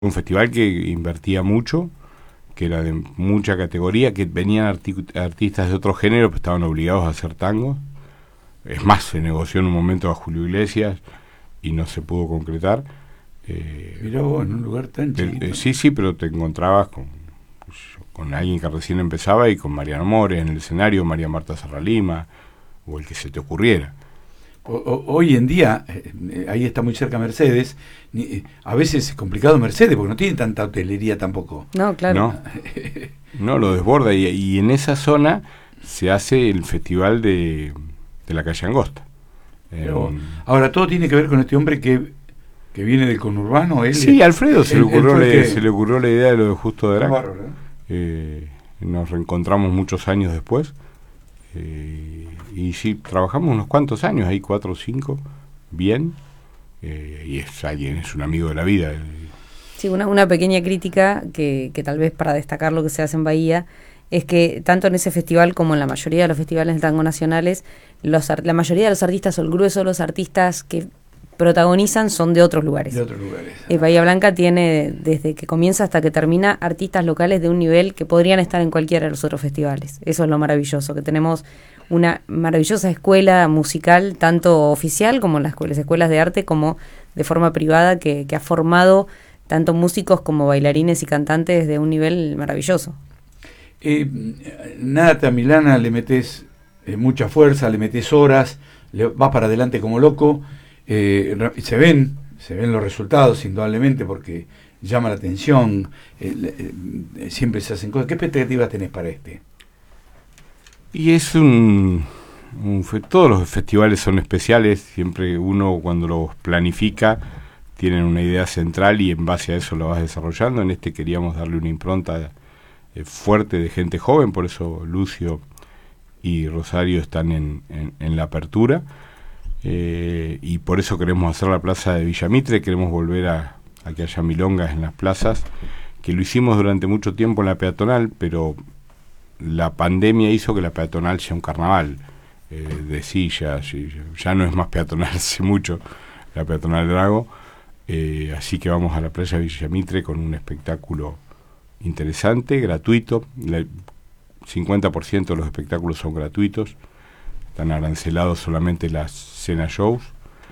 Un festival que invertía mucho, que era de mucha categoría, que venían artistas de otro género, pero estaban obligados a hacer tango. Es más, se negoció en un momento a Julio Iglesias y no se pudo concretar. Mirá vos, en un lugar tan chiquito. Sí, pero te encontrabas con alguien que recién empezaba y con Mariano Mores en el escenario, María Marta Serralima, o el que se te ocurriera. Hoy en día, ahí está muy cerca Mercedes, a veces es complicado Mercedes porque no tiene tanta hotelería tampoco. No, claro. No, lo desborda y en esa zona se hace el festival de la calle Angosta. Ahora, todo tiene que ver con este hombre que viene del conurbano. Sí, Alfredo se le ocurrió la idea de lo de Justo de Drac. Nos reencontramos muchos años después. Y sí, trabajamos unos cuantos años, ahí 4 o 5, bien, y es un amigo de la vida. Sí, una pequeña crítica que tal vez para destacar lo que se hace en Bahía es que tanto en ese festival como en la mayoría de los festivales de tango nacionales, la mayoría de los artistas o el grueso de los artistas que protagonizan son de otros lugares. Bahía Blanca tiene, desde que comienza hasta que termina, artistas locales de un nivel que podrían estar en cualquiera de los otros festivales. Eso es lo maravilloso, que tenemos una maravillosa escuela musical, tanto oficial como en las escuelas de arte, como de forma privada, que ha formado tanto músicos como bailarines y cantantes de un nivel maravilloso. Nada, Milana, le metes mucha fuerza, le metes horas, vas para adelante como loco. Se ven los resultados indudablemente porque llama la atención, siempre se hacen cosas. ¿Qué expectativas tenés para este? Y es todos los festivales son especiales, siempre uno cuando los planifica tienen una idea central y en base a eso lo vas desarrollando. En este queríamos darle una impronta fuerte de gente joven, por eso Lucio y Rosario están en la apertura. Y por eso queremos hacer la plaza de Villa Mitre, queremos volver a que haya milongas en las plazas, que lo hicimos durante mucho tiempo en la peatonal, pero la pandemia hizo que la peatonal sea un carnaval de sillas, ya no es más peatonal hace mucho la peatonal Drago, así que vamos a la playa de Villa Mitre con un espectáculo interesante, gratuito. 50% de los espectáculos son gratuitos, están arancelados solamente las cena shows,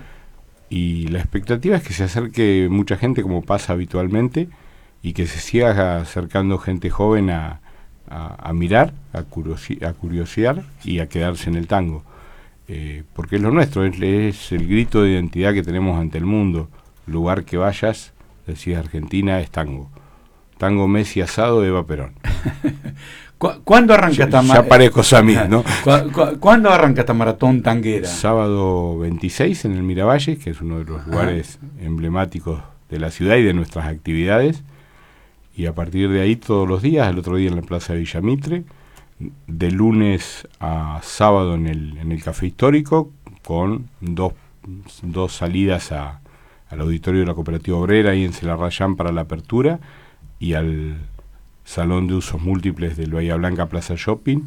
y la expectativa es que se acerque mucha gente como pasa habitualmente y que se siga acercando gente joven a mirar, a curiosear y a quedarse en el tango, porque es lo nuestro, es el grito de identidad que tenemos ante el mundo. Lugar que vayas, decís Argentina, es tango. Tango, Messi, asado, Eva Perón. ¿Cuándo arranca esta maratón? Ya parezco Samir, ¿no? ¿Cuándo arranca esta maratón tanguera? Sábado 26 en el Miravalle, que es uno de los lugares emblemáticos de la ciudad y de nuestras actividades. Y a partir de ahí todos los días, el otro día en la Plaza de Villa Mitre, de lunes a sábado en el Café Histórico, con dos salidas al auditorio de la Cooperativa Obrera y en Celarrayán para la apertura, y al Salón de Usos Múltiples del Bahía Blanca Plaza Shopping,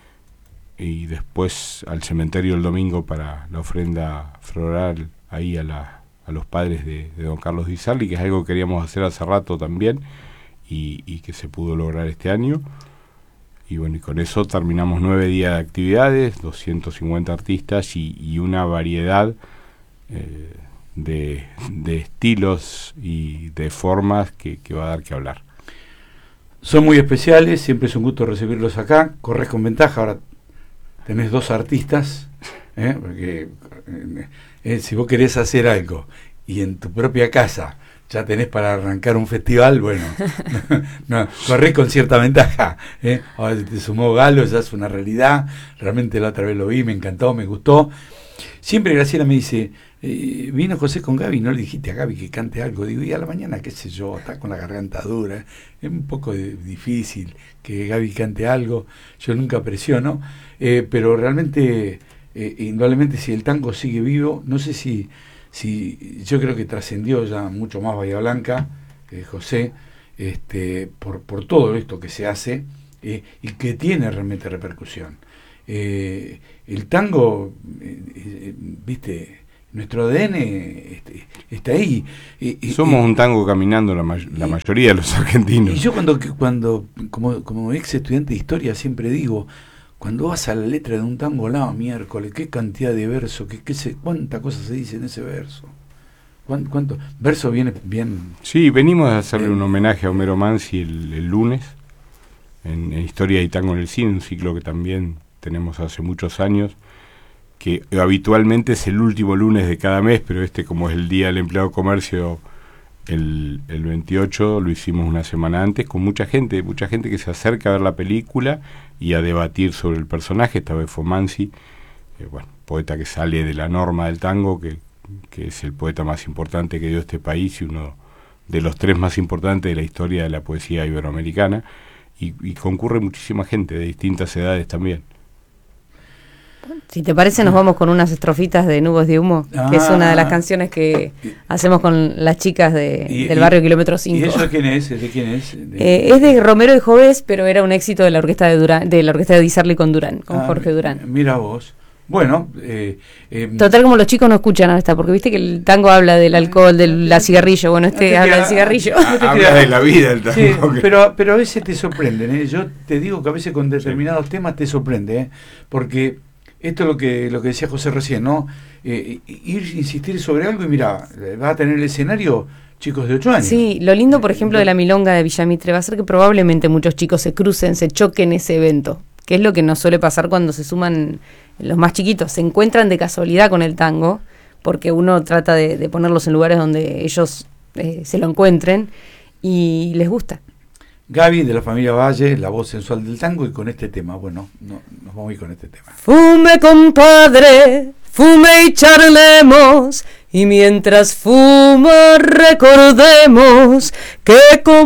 y después al cementerio el domingo para la ofrenda floral ahí a los padres de don Carlos Di Sarli, que es algo que queríamos hacer hace rato también y que se pudo lograr este año. Y bueno, y con eso terminamos 9 días de actividades, 250 artistas y una variedad de estilos y de formas que va a dar que hablar. Son muy especiales, siempre es un gusto recibirlos acá. Corres con ventaja, ahora tenés 2 artistas, porque si vos querés hacer algo y en tu propia casa ya tenés para arrancar un festival, bueno, no, corres con cierta ventaja. Ahora te sumó Galo, ya es una realidad. Realmente la otra vez lo vi, me encantó, me gustó. Siempre Graciela me dice, vino José con Gaby, no le dijiste a Gaby que cante algo. Digo, y a la mañana, qué sé yo, está con la garganta dura, es un poco difícil que Gaby cante algo, yo nunca presiono, pero realmente, indudablemente, si el tango sigue vivo, no sé si yo creo que trascendió ya mucho más Bahía Blanca, José, por todo esto que se hace, y que tiene realmente repercusión. El tango, viste, nuestro ADN está ahí. Somos un tango caminando la mayoría de los argentinos. Y yo cuando como ex estudiante de historia siempre digo, cuando vas a la letra de un tango, miércoles, qué cantidad de versos, cuánta cosa se dice en ese verso. ¿Cuánto verso viene bien? Sí, venimos a hacerle un homenaje a Homero Mansi el lunes en Historia y Tango en el Cine, un ciclo que también tenemos hace muchos años, que habitualmente es el último lunes de cada mes, pero como es el Día del Empleado de Comercio, el 28, lo hicimos una semana antes, con mucha gente que se acerca a ver la película y a debatir sobre el personaje. Esta vez fue Mansi, poeta que sale de la norma del tango, que es el poeta más importante que dio este país y uno de los 3 más importantes de la historia de la poesía iberoamericana, y concurre muchísima gente de distintas edades también. Si te parece, nos vamos con unas estrofitas de Nubes de Humo, que es una de las canciones que hacemos con las chicas del barrio Kilómetro 5. ¿Y eso de quién es? ¿De quién es? Es de Romero y Jovés, pero era un éxito de la orquesta de la orquesta de Di Sarli con Durán, con Jorge Durán. Mira vos. Bueno, total, como los chicos no escuchan a esta, porque viste que el tango habla del alcohol, del cigarrillo, habla del cigarrillo. Habla de la vida el tango. Sí, pero a veces te sorprenden, ¿eh? Yo te digo que a veces con determinados temas te sorprende, ¿eh? Porque esto es lo que decía José recién, ¿no? Insistir sobre algo y mira, va a tener el escenario chicos de 8 años. Sí, lo lindo, por ejemplo, de la milonga de Villamitre va a ser que probablemente muchos chicos se crucen, se choquen ese evento, que es lo que nos suele pasar cuando se suman los más chiquitos, se encuentran de casualidad con el tango, porque uno trata de ponerlos en lugares donde ellos se lo encuentren y les gusta. Gaby, de la familia Valle, la voz sensual del tango, y con este tema, nos vamos a ir con este tema. Fume, compadre, fume y charlemos, y mientras fumo recordemos que